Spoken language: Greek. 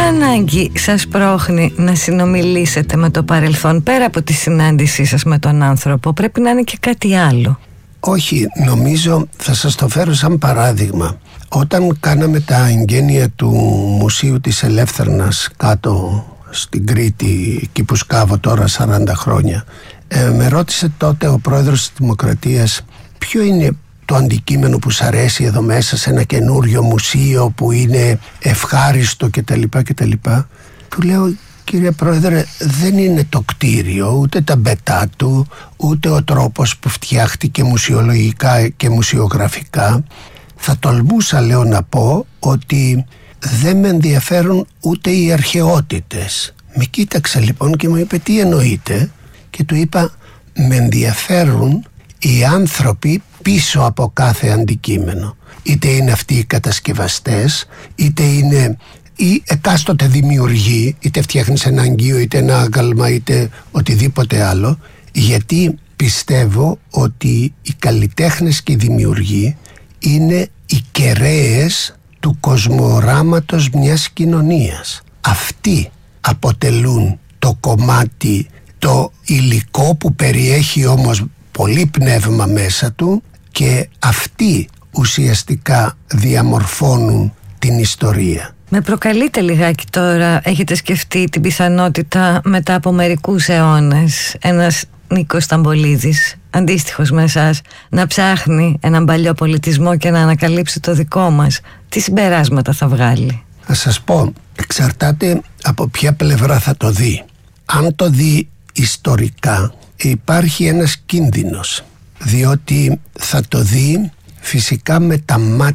ανάγκη σας πρόχνει να συνομιλήσετε με το παρελθόν πέρα από τη συνάντησή σας με τον άνθρωπο? Πρέπει να είναι και κάτι άλλο. Όχι, νομίζω θα σας το φέρω σαν παράδειγμα. Όταν κάναμε τα εγγένεια του Μουσείου της Ελεύθερνας κάτω στην Κρήτη, εκεί που σκάβω τώρα 40 χρόνια, με ρώτησε τότε ο πρόεδρος της Δημοκρατίας ποιο είναι το αντικείμενο που σ' αρέσει εδώ μέσα σε ένα καινούριο μουσείο που είναι ευχάριστο κτλ. Του λέω, κύριε πρόεδρε, δεν είναι το κτίριο, ούτε τα μπετά του, ούτε ο τρόπος που φτιάχτηκε μουσιολογικά και μουσιογραφικά. Θα τολμούσα, λέω, να πω ότι δεν με ενδιαφέρουν ούτε οι αρχαιότητες. Με κοίταξε λοιπόν και μου είπε, τι εννοείτε? Και του είπα, με ενδιαφέρουν οι άνθρωποι πίσω από κάθε αντικείμενο. Είτε είναι αυτοί οι κατασκευαστές, είτε είναι οι εκάστοτε δημιουργοί, είτε φτιάχνεις ένα αγγείο, είτε ένα άγαλμα, είτε οτιδήποτε άλλο. Γιατί πιστεύω ότι οι καλλιτέχνες και οι δημιουργοί είναι οι κεραίες του κοσμοοράματος μιας κοινωνίας. Αυτοί αποτελούν το κομμάτι, το υλικό που περιέχει όμως πολύ πνεύμα μέσα του, και αυτοί ουσιαστικά διαμορφώνουν την ιστορία. Με προκαλείτε λιγάκι τώρα, έχετε σκεφτεί την πιθανότητα μετά από μερικούς αιώνες ένας Νίκος Σταμπολίδης, αντίστοιχος με εσάς, να ψάχνει έναν παλιό πολιτισμό και να ανακαλύψει το δικό μας? Τι συμπεράσματα θα βγάλει? Θα σας πω, εξαρτάται από ποια πλευρά θα το δει. Αν το δει ιστορικά, υπάρχει ένας κίνδυνος, διότι θα το δει φυσικά με τα μάτια